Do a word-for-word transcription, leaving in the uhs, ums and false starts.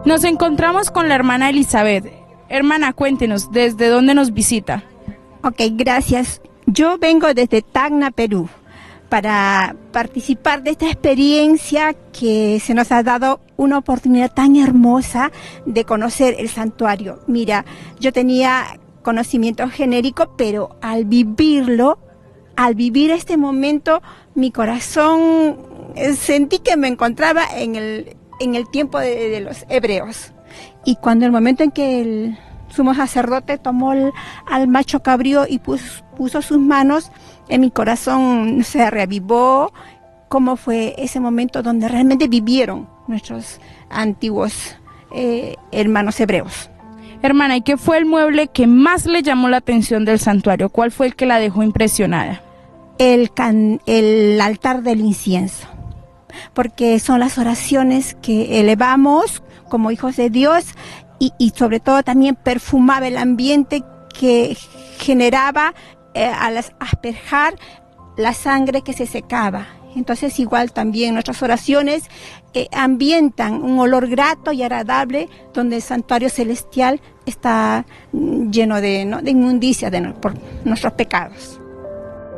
Nos encontramos con la hermana Elizabeth. Hermana, cuéntenos, ¿desde dónde nos visita? Ok, gracias. Yo vengo desde Tacna, Perú, para participar de esta experiencia que se nos ha dado una oportunidad tan hermosa de conocer el santuario. Mira, yo tenía conocimiento genérico, pero al vivirlo, al vivir este momento, mi corazón eh, sentí que me encontraba en el en el tiempo de, de los hebreos. Y cuando el momento en que el sumo sacerdote tomó el, al macho cabrío y puso, puso sus manos, en mi corazón se reavivó cómo fue ese momento donde realmente vivieron nuestros antiguos eh, hermanos hebreos. Hermana, ¿y qué fue el mueble que más le llamó la atención del santuario? ¿Cuál fue el que la dejó impresionada? El, can, el altar del incienso, porque son las oraciones que elevamos como hijos de Dios y, y sobre todo también perfumaba el ambiente que generaba eh, al asperjar la sangre que se secaba. Entonces igual también nuestras oraciones eh, ambientan un olor grato y agradable donde el santuario celestial está lleno de, ¿no? de inmundicia de, por nuestros pecados.